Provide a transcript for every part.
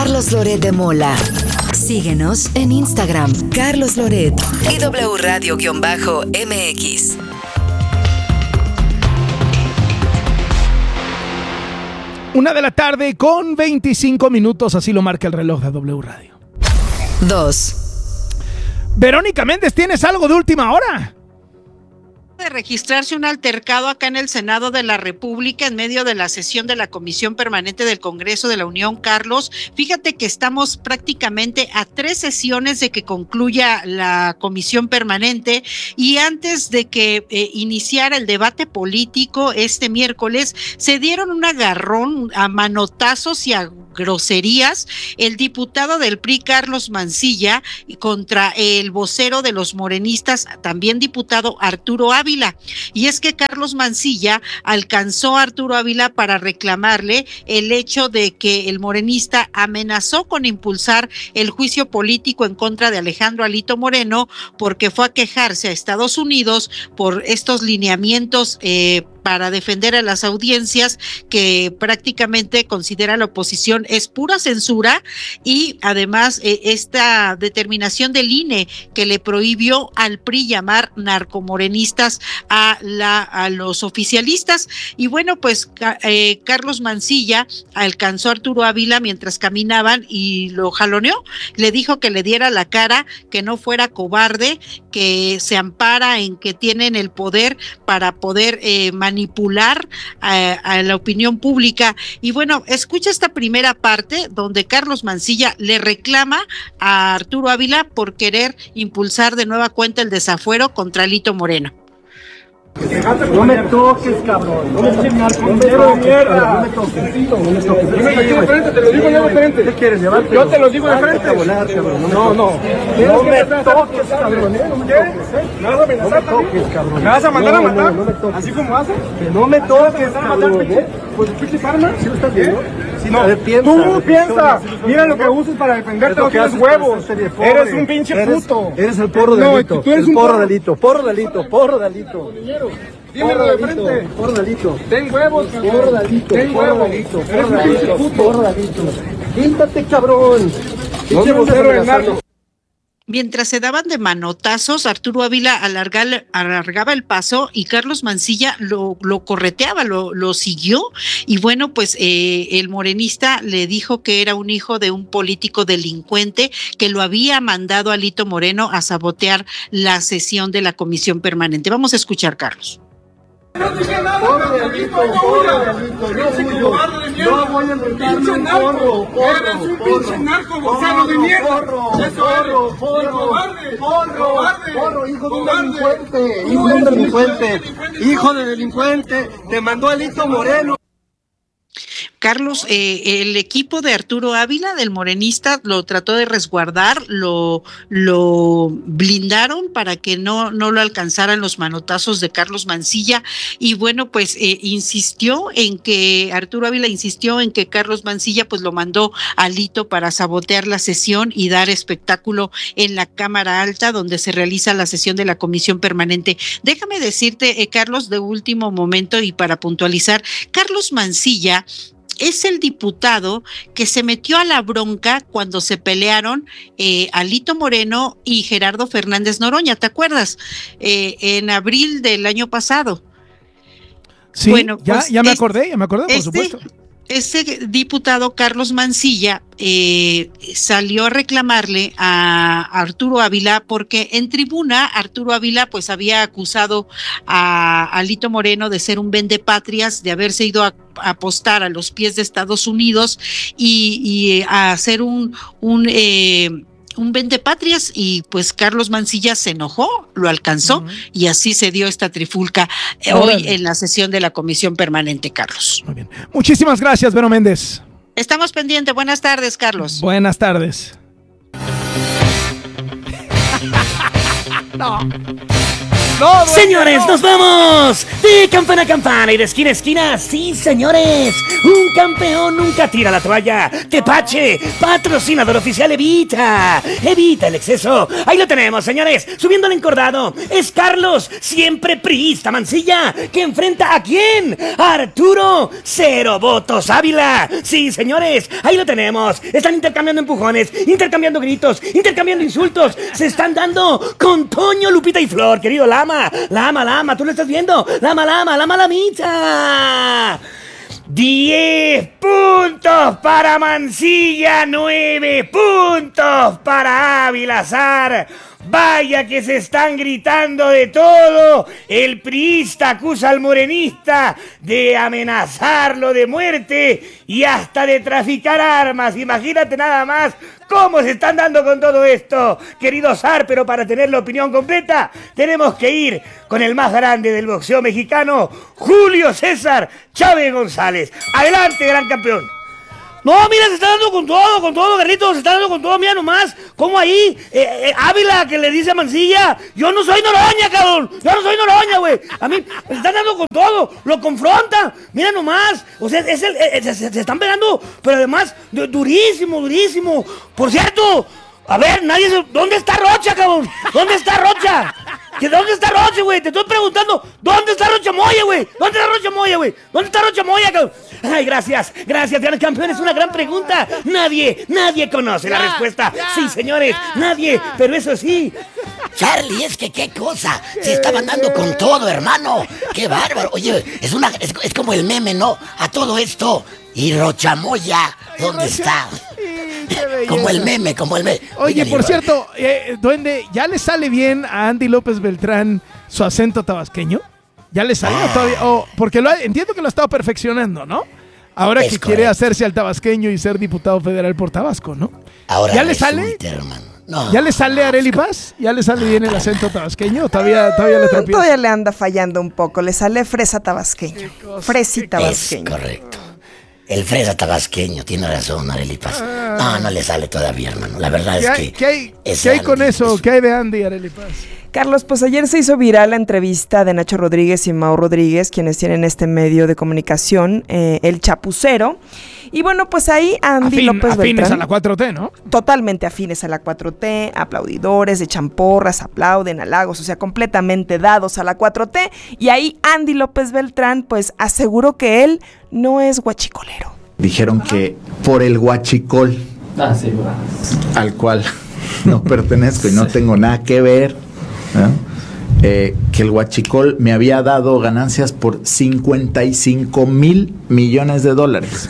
Carlos Loret de Mola. Síguenos en Instagram, Carlos Loret y W Radio-MX. 1:25 p.m, así lo marca el reloj de W Radio. 2. Verónica Méndez, ¿tienes algo de última hora? De registrarse un altercado acá en el Senado de la República en medio de la sesión de la Comisión Permanente del Congreso de la Unión, Carlos. Fíjate que estamos prácticamente a 3 sesiones de que concluya la Comisión Permanente y antes de que iniciara el debate político este miércoles, se dieron un agarrón a manotazos y a groserías el diputado del PRI, Carlos Mancilla, contra el vocero de los morenistas, también diputado Arturo Ávila. Y es que Carlos Mancilla alcanzó a Arturo Ávila para reclamarle el hecho de que el morenista amenazó con impulsar el juicio político en contra de Alejandro Alito Moreno porque fue a quejarse a Estados Unidos por estos lineamientos para defender a las audiencias que prácticamente considera la oposición es pura censura y además esta determinación del INE que le prohibió al PRI llamar narcomorenistas a los oficialistas. Y bueno, pues Carlos Mancilla alcanzó a Arturo Ávila mientras caminaban y lo jaloneó, le dijo que le diera la cara, que no fuera cobarde, que se ampara en que tienen el poder para poder manipular a la opinión pública. Y bueno, escucha esta primera parte donde Carlos Mancilla le reclama a Arturo Ávila por querer impulsar de nueva cuenta el desafuero contra Alito Moreno. No me toques, cabrón. No me toques, no me toques. Dime aquí de frente, te lo digo yo de frente. ¿Qué quieres llevarte? Yo te lo digo de frente. No. No me toques, cabrón. ¿Me vas a amenazar también? ¿Me vas a mandar a matar? ¿Así como haces? No me toques, cabrón. ¿Pues pinche arma? ¿Sí lo estás viendo? No, tú piensas, mira lo que usas para defenderte, no tienes huevos, eres un pinche puto. Eres el porro de Alito, tú eres el un porro de Alito, porro de Alito, porro de Alito. Dímelo de frente. Porro de Alito. Ten huevos, cabrón. Porro de Alito, ten porro de huevos. Alito, Eres un pinche puto. porro de Alito. Quítate, cabrón. Pinche vocero del narco. Mientras se daban de manotazos, Arturo Ávila alargaba el paso y Carlos Mancilla lo correteaba, lo siguió. Y bueno, pues el morenista le dijo que era un hijo de un político delincuente que lo había mandado a Alito Moreno a sabotear la sesión de la Comisión Permanente. Vamos a escuchar, Carlos. No dije nada, porro de Alito, no voy a inventarme un porro, eres un pinche narco vocero de mierda, porro, hijo de un delincuente, te mandó Alito Moreno. Carlos, el equipo de Arturo Ávila, del morenista, lo trató de resguardar, lo blindaron para que no lo alcanzaran los manotazos de Carlos Mancilla. Y bueno, pues Arturo Ávila insistió en que Carlos Mancilla pues lo mandó a Alito para sabotear la sesión y dar espectáculo en la Cámara Alta, donde se realiza la sesión de la Comisión Permanente. Déjame decirte, Carlos, de último momento y para puntualizar, Carlos Mancilla es el diputado que se metió a la bronca cuando se pelearon Alito Moreno y Gerardo Fernández Noroña, ¿te acuerdas? En abril del año pasado. Sí, bueno, pues ya me acordé, por supuesto. Ese diputado Carlos Mancilla salió a reclamarle a Arturo Ávila porque en tribuna Arturo Ávila pues había acusado a Alito Moreno de ser un vendepatrias, de haberse ido a apostar a los pies de Estados Unidos y a hacer un vendepatrias, y pues Carlos Mancilla se enojó, lo alcanzó y así se dio esta trifulca hoy en la sesión de la Comisión Permanente, Carlos. Muy bien. Muchísimas gracias, Vero Méndez. Estamos pendientes. Buenas tardes, Carlos. Buenas tardes. No No, señores, no. Nos vamos de campana a campana y de esquina a esquina. Sí, señores, un campeón nunca tira la toalla. Tepache, patrocinador oficial Evita el exceso. Ahí lo tenemos, señores, subiendo el encordado. Es Carlos, siempre priista Mancilla, que enfrenta ¿a quién? A Arturo Cero Votos Ávila. Sí, señores, ahí lo tenemos. Están intercambiando empujones, intercambiando gritos, intercambiando insultos. Se están dando con Toño, Lupita y Flor, querido Lama, ¿tú lo estás viendo? Lamita. 10 puntos para Mancilla, 9 puntos para Ávila Zar. Vaya que se están gritando de todo. El priista acusa al morenista de amenazarlo de muerte y hasta de traficar armas. Imagínate nada más cómo se están dando con todo esto, querido Zar. Pero para tener la opinión completa tenemos que ir con el más grande del boxeo mexicano, Julio César Chávez González. Adelante, gran campeón. No, mira, se está dando con todo, Garrito, se está dando con todo, mira nomás, como ahí, Ávila que le dice a Mancilla, yo no soy Noroña, cabrón, güey, a mí, se están dando con todo, lo confrontan, mira nomás, o sea, se están pegando, pero además, durísimo, por cierto, a ver, ¿dónde está Rocha, cabrón? ¿Dónde está Rocha, güey? Te estoy preguntando, ¿dónde está Rocha Moya, güey? ¿Dónde está Rocha Moya, cabrón? Ay, gracias, gran campeón, es una gran pregunta. Nadie conoce la respuesta. Sí, señores, nadie, pero eso sí. Charlie, es que qué cosa, se estaban dando con todo, hermano. Qué bárbaro. Oye, es como el meme, ¿no? A todo esto. ¿Y Rocha Moya dónde está? Como el meme. Oye, por cierto, Duende, ¿ya le sale bien a Andy López Beltrán su acento tabasqueño? ¿Ya le sale todavía? Porque entiendo que lo ha estado perfeccionando, ¿no? Ahora que correcto. Quiere hacerse al tabasqueño y ser diputado federal por Tabasco, ¿no? Ahora ¿ya le sale? No, ¿Ya le sale a Arely Paz? ¿Ya le sale bien el acento tabasqueño? ¿Todavía le tropieza? Todavía le anda fallando un poco. Le sale fresa tabasqueño. Fresi tabasqueño. Es correcto. El fresa tabasqueño, tiene razón, Arely Paz. No le sale todavía, hermano. La verdad es que... ¿Qué hay con eso? ¿Qué hay de Andy, Arely Paz? Carlos, pues ayer se hizo viral la entrevista de Nacho Rodríguez y Mau Rodríguez, quienes tienen este medio de comunicación, El Chapucero. Y bueno, pues ahí Andy López Beltrán. Afines a la 4T, ¿no? Totalmente afines a la 4T, aplaudidores, echan porras, aplauden, halagos, o sea, completamente dados a la 4T. Y ahí Andy López Beltrán, pues aseguró que él no es guachicolero. Dijeron que por el huachicol, al cual no pertenezco y no tengo nada que ver, ¿no? Que el huachicol me había dado ganancias por 55 mil millones de dólares.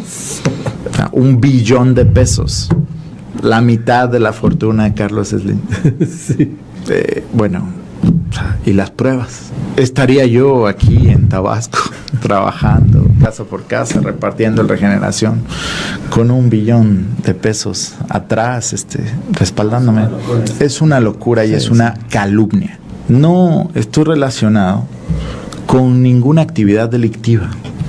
O sea, 1 billón de pesos. La mitad de la fortuna de Carlos Slim. Sí. Bueno, y las pruebas. Estaría yo aquí en Tabasco trabajando casa por casa, repartiendo el Regeneración con 1 billón de pesos atrás, respaldándome. Es una locura y es una calumnia. No estoy relacionado con ninguna actividad delictiva.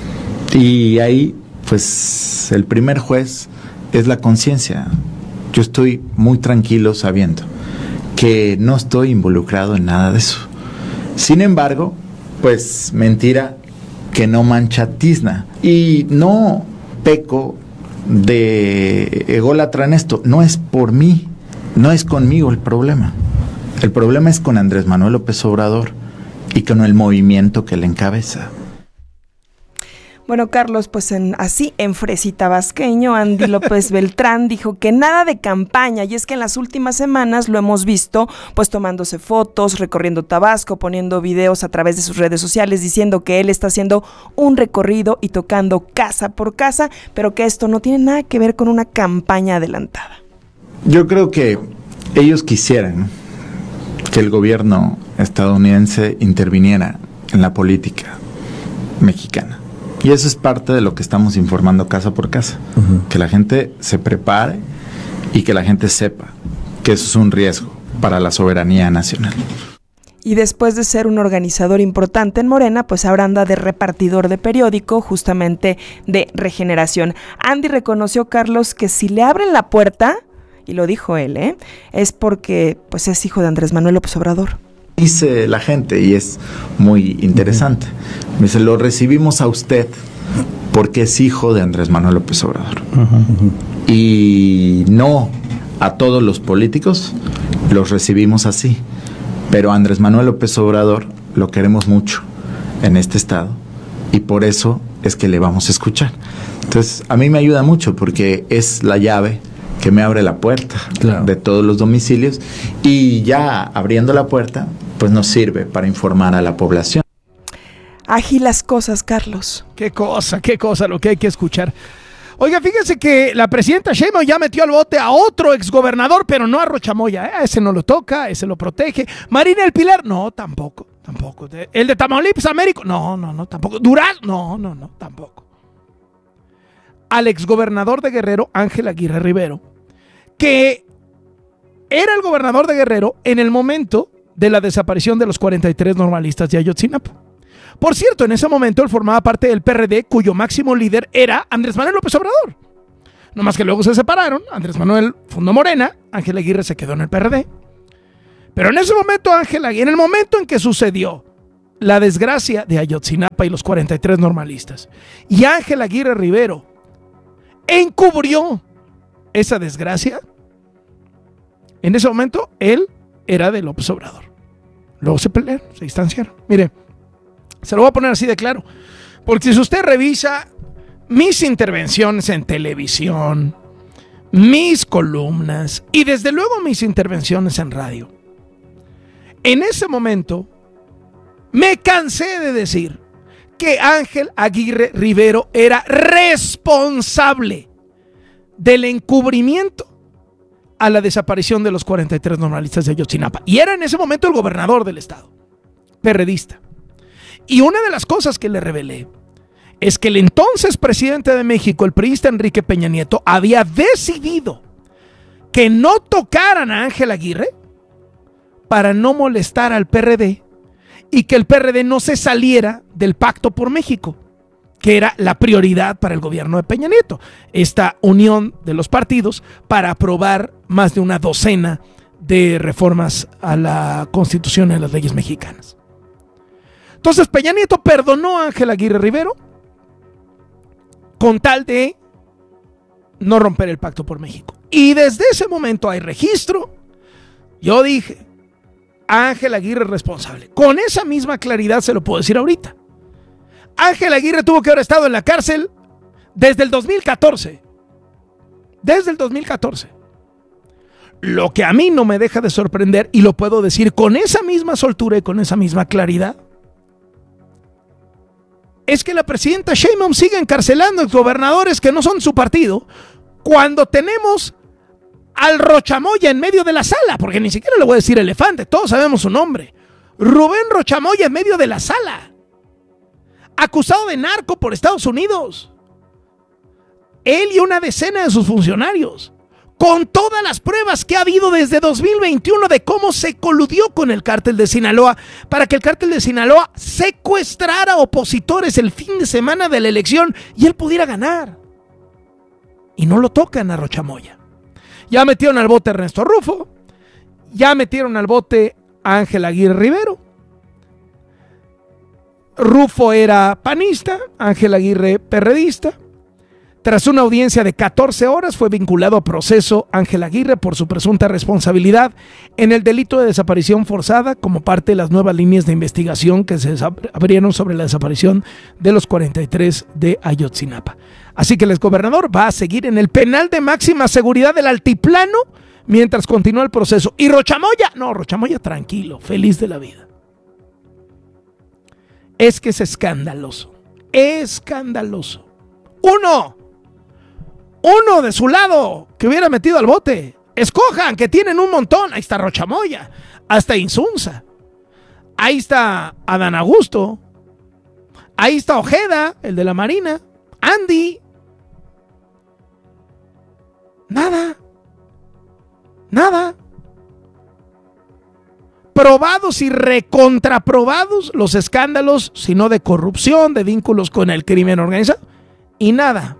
Y ahí, pues, el primer juez es la conciencia. Yo estoy muy tranquilo sabiendo que no estoy involucrado en nada de eso. Sin embargo, pues, mentira que no mancha tizna. Y no peco de ególatra en esto. No es por mí, no es conmigo el problema. El problema es con Andrés Manuel López Obrador y con el movimiento que le encabeza. Bueno, Carlos, pues en fresi tabasqueño, Andy López Beltrán dijo que nada de campaña, y es que en las últimas semanas lo hemos visto pues tomándose fotos, recorriendo Tabasco, poniendo videos a través de sus redes sociales, diciendo que él está haciendo un recorrido y tocando casa por casa, pero que esto no tiene nada que ver con una campaña adelantada. Yo creo que ellos quisieran que el gobierno estadounidense interviniera en la política mexicana. Y eso es parte de lo que estamos informando casa por casa. Que la gente se prepare y que la gente sepa que eso es un riesgo para la soberanía nacional. Y después de ser un organizador importante en Morena, pues ahora anda de repartidor de periódico, justamente de Regeneración. Andy reconoció, Carlos, que si le abren la puerta, y lo dijo él, es porque pues es hijo de Andrés Manuel López Obrador. dice la gente y es muy interesante. Me dice, lo recibimos a usted porque es hijo de Andrés Manuel López Obrador. Y no a todos los políticos los recibimos así. Pero a Andrés Manuel López Obrador lo queremos mucho en este estado y por eso es que le vamos a escuchar. Entonces, a mí me ayuda mucho porque es la llave que me abre la puerta de todos los domicilios y ya abriendo la puerta, pues nos sirve para informar a la población. Ágil las cosas, Carlos. Qué cosa lo que hay que escuchar. Oiga, fíjense que la presidenta Sheinbaum ya metió al bote a otro exgobernador, pero no a Rochamoya, ¿eh? A ese no lo toca, ese lo protege. Marina del Pilar, no, tampoco. El de Tamaulipas, Américo, no, tampoco. Durazno, no, tampoco. Al exgobernador de Guerrero, Ángel Aguirre Rivero, que era el gobernador de Guerrero en el momento de la desaparición de los 43 normalistas de Ayotzinapa. Por cierto, en ese momento él formaba parte del PRD, cuyo máximo líder era Andrés Manuel López Obrador. No más que luego se separaron, Andrés Manuel fundó Morena, Ángel Aguirre se quedó en el PRD. Pero en ese momento Ángel Aguirre, en el momento en que sucedió la desgracia de Ayotzinapa y los 43 normalistas, y Ángel Aguirre Rivero encubrió esa desgracia, en ese momento él era de López Obrador. Luego se pelearon, se distanciaron. Mire, se lo voy a poner así de claro, porque si usted revisa mis intervenciones en televisión, mis columnas y desde luego mis intervenciones en radio, en ese momento me cansé de decir que Ángel Aguirre Rivero era responsable del encubrimiento a la desaparición de los 43 normalistas de Ayotzinapa. Y era en ese momento el gobernador del estado, perredista. Y una de las cosas que le revelé es que el entonces presidente de México, el priista Enrique Peña Nieto, había decidido que no tocaran a Ángel Aguirre para no molestar al PRD y que el PRD no se saliera del Pacto por México, que era la prioridad para el gobierno de Peña Nieto, esta unión de los partidos para aprobar más de una docena de reformas a la Constitución y a las leyes mexicanas. Entonces Peña Nieto perdonó a Ángel Aguirre Rivero con tal de no romper el Pacto por México. Y desde ese momento hay registro. Yo dije, Ángel Aguirre es responsable. Con esa misma claridad se lo puedo decir ahorita. Ángel Aguirre tuvo que haber estado en la cárcel desde el 2014. Desde el 2014. Lo que a mí no me deja de sorprender, y lo puedo decir con esa misma soltura y con esa misma claridad, es que la presidenta Sheinbaum sigue encarcelando a gobernadores que no son su partido, cuando tenemos al Rochamoya en medio de la sala, porque ni siquiera le voy a decir elefante, todos sabemos su nombre. Rubén Rochamoya en medio de la sala, acusado de narco por Estados Unidos. Él y una decena de sus funcionarios, con todas las pruebas que ha habido desde 2021 de cómo se coludió con el cártel de Sinaloa para que el cártel de Sinaloa secuestrara opositores el fin de semana de la elección y él pudiera ganar. Y no lo tocan a Rochamoya. Ya metieron al bote a Ernesto Rufo, ya metieron al bote a Ángel Aguirre Rivero. Rufo era panista, Ángel Aguirre perredista. Tras una audiencia de 14 horas fue vinculado a proceso Ángel Aguirre por su presunta responsabilidad en el delito de desaparición forzada como parte de las nuevas líneas de investigación que se abrieron sobre la desaparición de los 43 de Ayotzinapa. Así que el exgobernador va a seguir en el penal de máxima seguridad del Altiplano mientras continúa el proceso. Y Rochamoya, tranquilo, feliz de la vida. Es que es escandaloso. Uno de su lado que hubiera metido al bote. Escojan, que tienen un montón. Ahí está Rochamoya, hasta Insunza. Ahí está Adán Augusto. Ahí está Ojeda, el de la Marina. Andy. Nada. Probados y recontraprobados los escándalos, sino de corrupción, de vínculos con el crimen organizado. Y nada.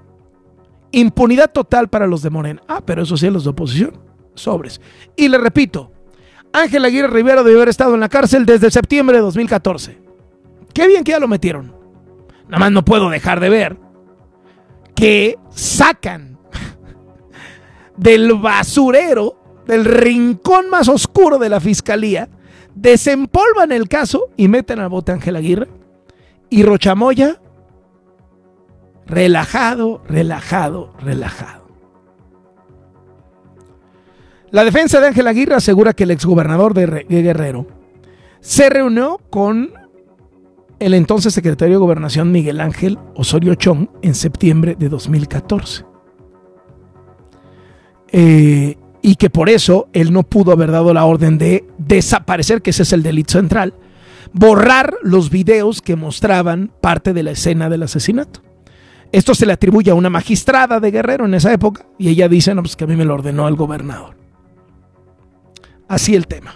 Impunidad total para los de Morena. Pero eso sí, los de oposición. Sobres. Y le repito, Ángel Aguirre Rivero debe haber estado en la cárcel desde septiembre de 2014. Qué bien que ya lo metieron. Nada más no puedo dejar de ver que sacan del basurero, del rincón más oscuro de la fiscalía, desempolvan el caso y meten al bote a Ángel Aguirre. Y Rochamoya, relajado. La defensa de Ángel Aguirre asegura que el exgobernador de Guerrero se reunió con el entonces secretario de Gobernación Miguel Ángel Osorio Chong en septiembre de 2014. Y que por eso él no pudo haber dado la orden de desaparecer, que ese es el delito central, borrar los videos que mostraban parte de la escena del asesinato. Esto se le atribuye a una magistrada de Guerrero en esa época y ella dice, no, pues que a mí me lo ordenó el gobernador. Así el tema.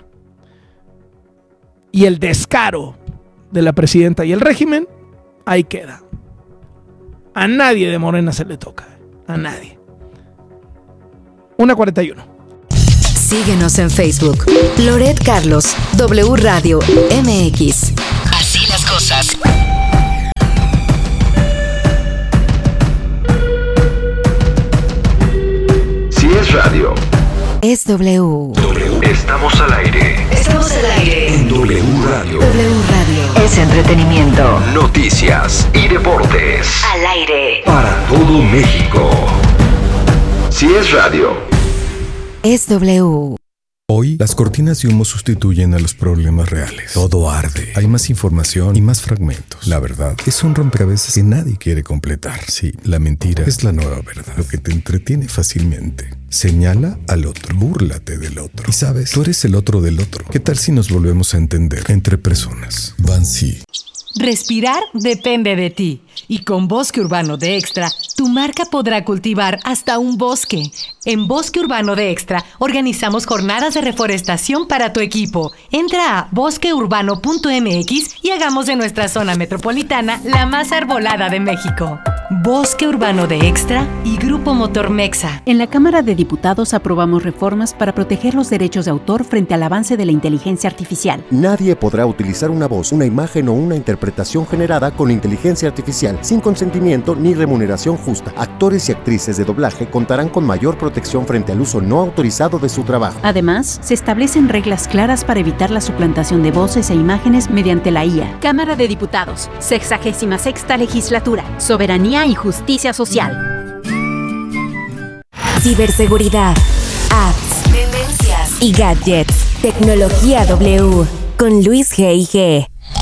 Y el descaro de la presidenta y el régimen, ahí queda. A nadie de Morena se le toca. A nadie. 1:41. Síguenos en Facebook. Loret Carlos, W Radio MX. Así las cosas. Si es radio, es W. Estamos al aire. Estamos al aire. En W Radio. W Radio. Es entretenimiento. Noticias y deportes. Al aire. Para todo México. Si es radio, es W. Hoy, las cortinas de humo sustituyen a los problemas reales. Todo arde. Hay más información y más fragmentos. La verdad es un rompecabezas que nadie quiere completar. Sí, la mentira es la nueva verdad. Lo que te entretiene fácilmente. Señala al otro. Búrlate del otro. Y sabes, tú eres el otro del otro. ¿Qué tal si nos volvemos a entender entre personas? Bansi. Respirar depende de ti. Y con Bosque Urbano de Extra, tu marca podrá cultivar hasta un bosque. En Bosque Urbano de Extra, organizamos jornadas de reforestación para tu equipo. Entra a bosqueurbano.mx y hagamos de nuestra zona metropolitana la más arbolada de México. Bosque Urbano de Extra y Grupo Motor Mexa. En la Cámara de Diputados aprobamos reformas para proteger los derechos de autor frente al avance de la inteligencia artificial. Nadie podrá utilizar una voz, una imagen o una interpretación generada con inteligencia artificial sin consentimiento ni remuneración justa. Actores y actrices de doblaje contarán con mayor protección frente al uso no autorizado de su trabajo. Además, se establecen reglas claras para evitar la suplantación de voces e imágenes mediante la IA. Cámara de Diputados, 66ª Legislatura, Soberanía y Justicia Social. Ciberseguridad, apps, tendencias y gadgets. Tecnología W con Luis G.I.G.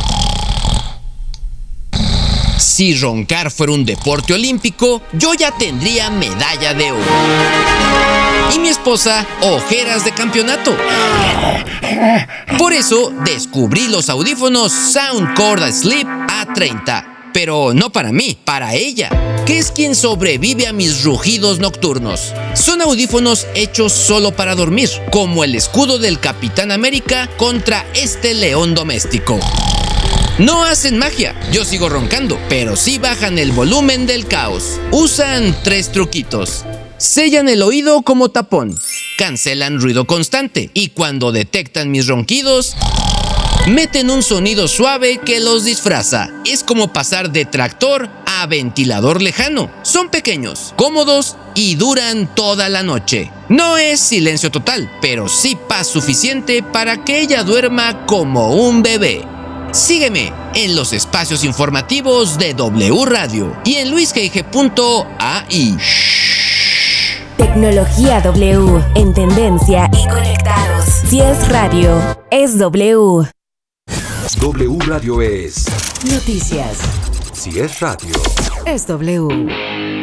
Si roncar fuera un deporte olímpico, yo ya tendría medalla de oro. Y mi esposa, ojeras de campeonato. Por eso, descubrí los audífonos Soundcore Sleep A30. Pero no para mí, para ella, que es quien sobrevive a mis rugidos nocturnos. Son audífonos hechos solo para dormir, como el escudo del Capitán América contra este león doméstico. No hacen magia, yo sigo roncando, pero sí bajan el volumen del caos. Usan 3 truquitos. Sellan el oído como tapón, cancelan ruido constante y cuando detectan mis ronquidos, meten un sonido suave que los disfraza. Es como pasar de tractor a ventilador lejano. Son pequeños, cómodos y duran toda la noche. No es silencio total, pero sí paz suficiente para que ella duerma como un bebé. Sígueme en los espacios informativos de W Radio y en luisgig.ai. Tecnología W, en tendencia y conectados. Si es radio, es W. W Radio es noticias. Si es radio, es W.